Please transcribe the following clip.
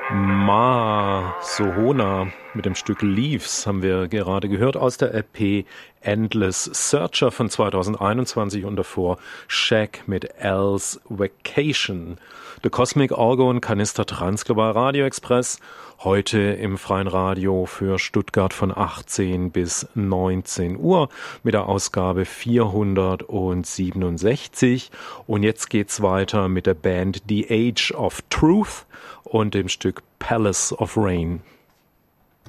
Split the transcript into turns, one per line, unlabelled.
Ma Sohona mit dem Stück Leaves haben wir gerade gehört aus der EP Endless Searcher von 2021 und davor Shaq mit Al's Vacation. The Cosmic Orgon Kanister Transglobal Radio Express, heute im freien Radio für Stuttgart von 18 bis 19 Uhr mit der Ausgabe 467. Und jetzt geht's weiter mit der Band The Age of Truth und dem Stück Palace of Rain.